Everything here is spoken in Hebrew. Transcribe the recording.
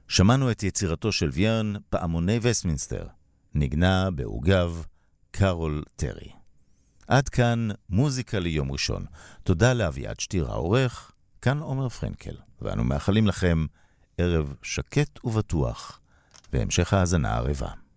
שמענו את יצירתו של ויאן, פעמוני וסטמינסטר, נגנה בעוגב קארול טרי. עד כאן מוזיקה ליום ראשון. תודה לאביעד שטיר העורך, כאן עומר פרנקל, ואנו מאחלים לכם ערב שקט ובטוח, והמשך האזנה ערבה.